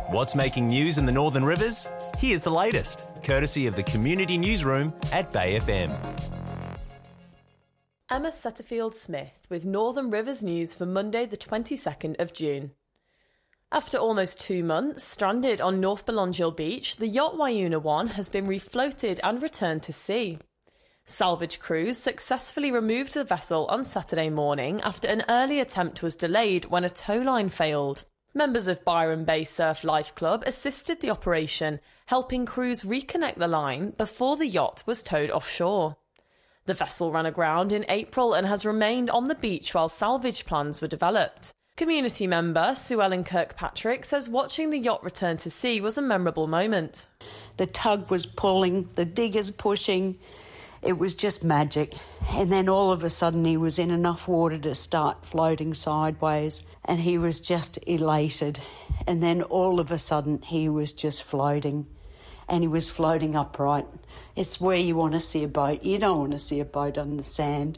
What's making news in the Northern Rivers? Here's the latest, courtesy of the Community Newsroom at Bay FM. Emma Setterfield-Smith with Northern Rivers News for Monday the 22nd of June. After almost 2 months stranded on North Belongil Beach, the yacht Waiuna 1 has been refloated and returned to sea. Salvage crews successfully removed the vessel on Saturday morning after an early attempt was delayed when a tow line failed. Members of Byron Bay Surf Life Club assisted the operation, helping crews reconnect the line before the yacht was towed offshore. The vessel ran aground in April and has remained on the beach while salvage plans were developed. Community member Sue Ellen Kirkpatrick says watching the yacht return to sea was a memorable moment. The tug was pulling, the diggers pushing. It was just magic. And then all of a sudden he was in enough water to start floating sideways and he was just elated. And then all of a sudden he was just floating and he was floating upright. It's where you want to see a boat. You don't want to see a boat on the sand.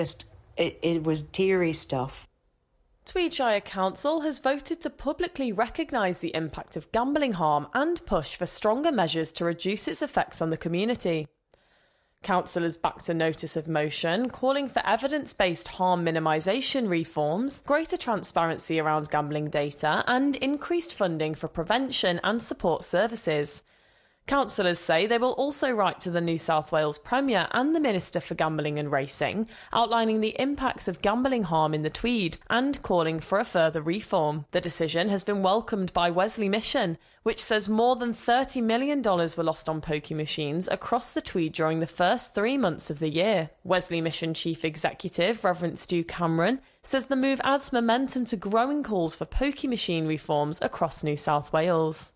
It was teary stuff. Tweed Shire Council has voted to publicly recognise the impact of gambling harm and push for stronger measures to reduce its effects on the community. Councillors backed a notice of motion calling for evidence-based harm minimisation reforms, greater transparency around gambling data and increased funding for prevention and support services. Councillors say they will also write to the New South Wales Premier and the Minister for Gambling and Racing, outlining the impacts of gambling harm in the Tweed and calling for a further reform. The decision has been welcomed by Wesley Mission, which says more than $30 million were lost on pokie machines across the Tweed during the first 3 months of the year. Wesley Mission Chief Executive, Reverend Stu Cameron, says the move adds momentum to growing calls for pokie machine reforms across New South Wales.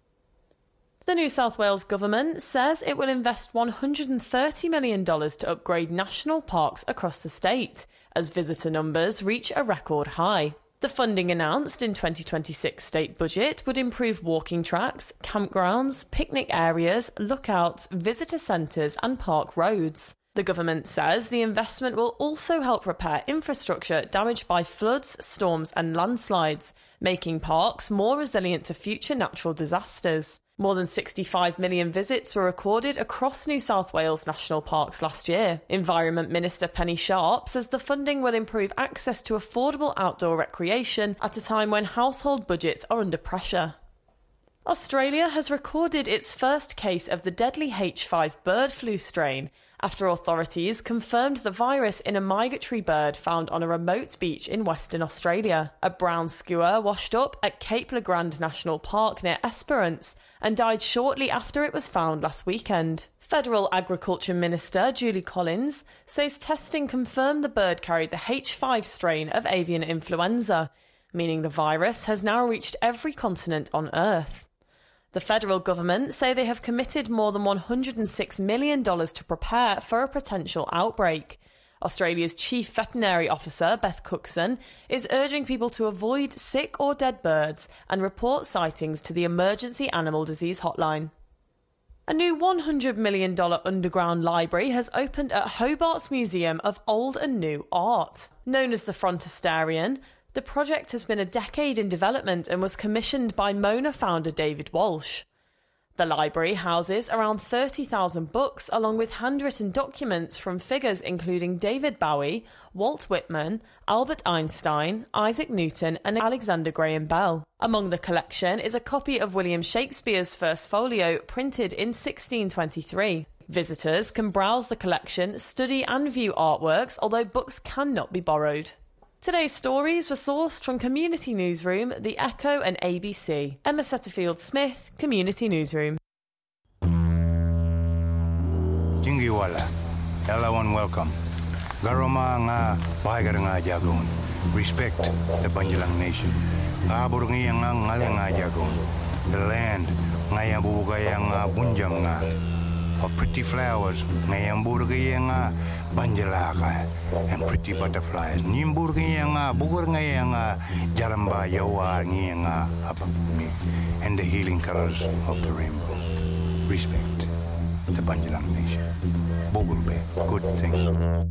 The New South Wales Government says it will invest $130 million to upgrade national parks across the state, as visitor numbers reach a record high. The funding announced in 2026 state budget would improve walking tracks, campgrounds, picnic areas, lookouts, visitor centres and park roads. The government says the investment will also help repair infrastructure damaged by floods, storms and landslides, making parks more resilient to future natural disasters. More than 65 million visits were recorded across New South Wales national parks last year. Environment Minister Penny Sharp says the funding will improve access to affordable outdoor recreation at a time when household budgets are under pressure. Australia has recorded its first case of the deadly H5 bird flu strain after authorities confirmed the virus in a migratory bird found on a remote beach in Western Australia. A brown skua washed up at Cape Le Grand National Park near Esperance and died shortly after it was found last weekend. Federal Agriculture Minister Julie Collins says testing confirmed the bird carried the H5 strain of avian influenza, meaning the virus has now reached every continent on Earth. The federal government say they have committed more than $106 million to prepare for a potential outbreak. Australia's Chief Veterinary Officer, Beth Cookson, is urging people to avoid sick or dead birds and report sightings to the Emergency Animal Disease Hotline. A new $100 million underground library has opened at Hobart's Museum of Old and New Art. Known as the Frontistarian, the project has been a decade in development and was commissioned by Mona founder David Walsh. The library houses around 30,000 books along with handwritten documents from figures including David Bowie, Walt Whitman, Albert Einstein, Isaac Newton and Alexander Graham Bell. Among the collection is a copy of William Shakespeare's First Folio printed in 1623. Visitors can browse the collection, study and view artworks, although books cannot be borrowed. Today's stories were sourced from Community Newsroom, The Echo and ABC. Emma Setterfield-Smith, Community Newsroom. Jingiwala, hello and welcome. Garoma nga bahagar nga jagon. Respect the Banjalang Nation. Ngabur nga ngale nga jagon. The land nga yabugay nga bunjam nga. Of pretty flowers, ngayamburgay nga banjalaka, and pretty butterflies. Nimburgay nga bugur nga jaramba yawa nga and the healing colors of the rainbow. Respect the Banjalang Nation. Bogulbe, good thing.